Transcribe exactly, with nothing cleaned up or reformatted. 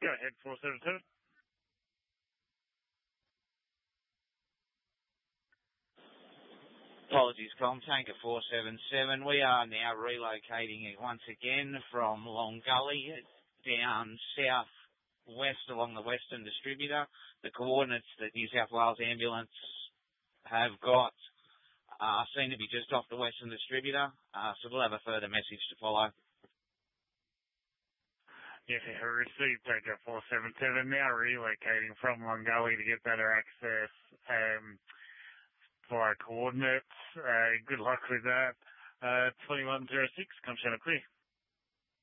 Go ahead, four seven seven. Apologies, Com. Tanker four seven seven. We are now relocating once again from Long Gully down south west along the Western Distributor. The coordinates that New South Wales Ambulance have got are seen to be just off the Western Distributor, uh, so we'll have a further message to follow. Yes, I received Tanker four seven seven, now relocating from Long Gully to get better access um, via coordinates. Uh, good luck with that. Uh, twenty-one oh six, come channel clear.